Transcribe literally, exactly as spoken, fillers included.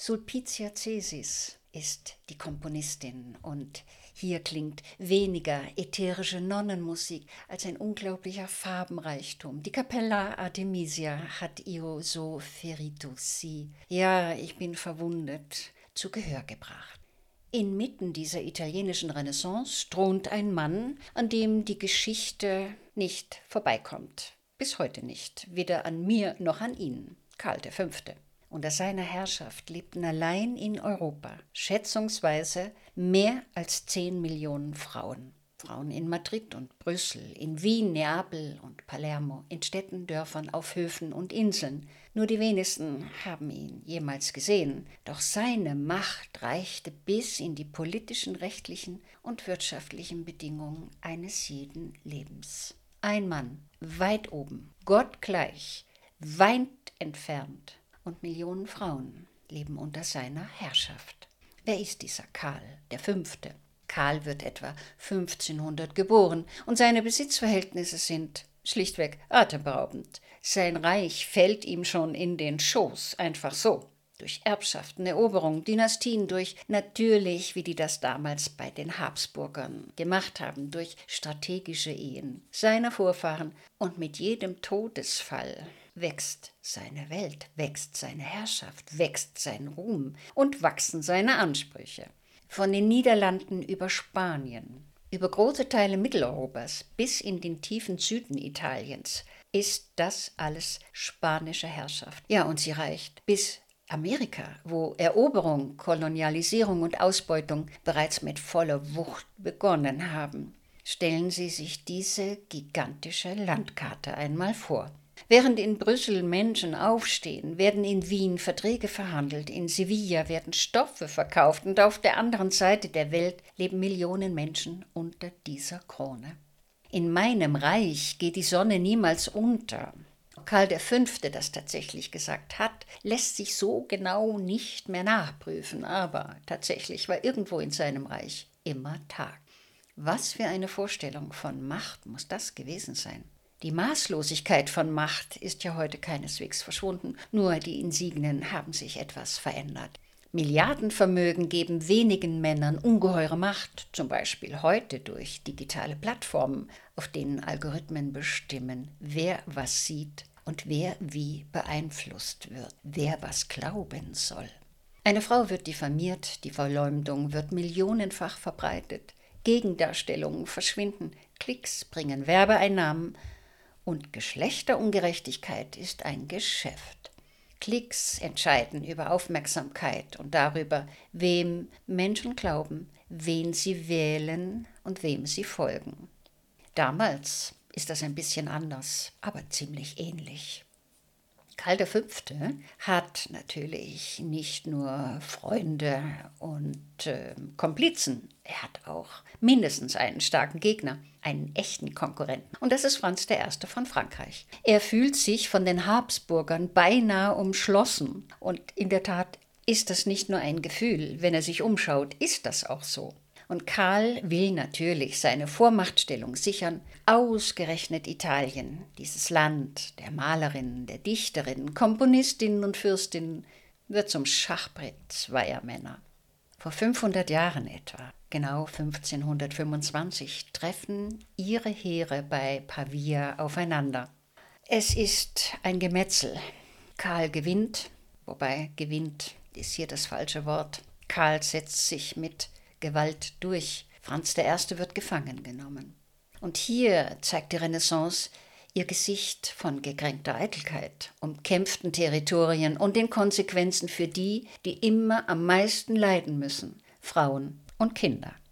Sulpicia Cesis ist die Komponistin und hier klingt weniger ätherische Nonnenmusik als ein unglaublicher Farbenreichtum. Die Capella Artemisia hat Io so ferito si, ja, ich bin verwundet, zu Gehör gebracht. Inmitten dieser italienischen Renaissance thront ein Mann, an dem die Geschichte nicht vorbeikommt. Bis heute nicht, weder an mir noch an ihn, Karl der Fünfte. Unter seiner Herrschaft lebten allein in Europa schätzungsweise mehr als zehn Millionen Frauen. Frauen in Madrid und Brüssel, in Wien, Neapel und Palermo, in Städten, Dörfern, auf Höfen und Inseln. Nur die wenigsten haben ihn jemals gesehen, doch seine Macht reichte bis in die politischen, rechtlichen und wirtschaftlichen Bedingungen eines jeden Lebens. Ein Mann, weit oben, gottgleich, weit entfernt, und Millionen Frauen leben unter seiner Herrschaft. Wer ist dieser Karl der Fünfte? Karl wird etwa fünfzehnhundert geboren und seine Besitzverhältnisse sind schlichtweg atemberaubend. Sein Reich fällt ihm schon in den Schoß, einfach so. Durch Erbschaften, Eroberungen, Dynastien, durch natürlich, wie die das damals bei den Habsburgern gemacht haben, durch strategische Ehen seiner Vorfahren, und mit jedem Todesfall wächst seine Welt, wächst seine Herrschaft, wächst sein Ruhm und wachsen seine Ansprüche. Von den Niederlanden über Spanien, über große Teile Mitteleuropas bis in den tiefen Süden Italiens ist das alles spanische Herrschaft. Ja, und sie reicht bis Amerika, wo Eroberung, Kolonialisierung und Ausbeutung bereits mit voller Wucht begonnen haben. Stellen Sie sich diese gigantische Landkarte einmal vor. Während in Brüssel Menschen aufstehen, werden in Wien Verträge verhandelt, in Sevilla werden Stoffe verkauft und auf der anderen Seite der Welt leben Millionen Menschen unter dieser Krone. In meinem Reich geht die Sonne niemals unter. Karl der Fünfte das tatsächlich gesagt hat, lässt sich so genau nicht mehr nachprüfen, aber tatsächlich war irgendwo in seinem Reich immer Tag. Was für eine Vorstellung von Macht muss das gewesen sein? Die Maßlosigkeit von Macht ist ja heute keineswegs verschwunden, nur die Insignien haben sich etwas verändert. Milliardenvermögen geben wenigen Männern ungeheure Macht, zum Beispiel heute durch digitale Plattformen, auf denen Algorithmen bestimmen, wer was sieht und wer wie beeinflusst wird, wer was glauben soll. Eine Frau wird diffamiert, die Verleumdung wird millionenfach verbreitet, Gegendarstellungen verschwinden, Klicks bringen Werbeeinnahmen, und Geschlechterungerechtigkeit ist ein Geschäft. Klicks entscheiden über Aufmerksamkeit und darüber, wem Menschen glauben, wen sie wählen und wem sie folgen. Damals ist das ein bisschen anders, aber ziemlich ähnlich. Karl der Fünfte hat natürlich nicht nur Freunde und äh, Komplizen, er hat auch mindestens einen starken Gegner, einen echten Konkurrenten. Und das ist Franz der Erste von Frankreich. Er fühlt sich von den Habsburgern beinahe umschlossen. Und in der Tat ist das nicht nur ein Gefühl, wenn er sich umschaut, ist das auch so. Und Karl will natürlich seine Vormachtstellung sichern. Ausgerechnet Italien, dieses Land der Malerinnen, der Dichterinnen, Komponistinnen und Fürstinnen, wird zum Schachbrett zweier Männer. Vor fünfhundert Jahren etwa, genau fünfzehnhundertfünfundzwanzig, treffen ihre Heere bei Pavia aufeinander. Es ist ein Gemetzel. Karl gewinnt, wobei gewinnt ist hier das falsche Wort. Karl setzt sich mit Gewalt durch. Franz der Erste wird gefangen genommen. Und hier zeigt die Renaissance ihr Gesicht von gekränkter Eitelkeit, umkämpften Territorien und den Konsequenzen für die, die immer am meisten leiden müssen, Frauen und Kinder.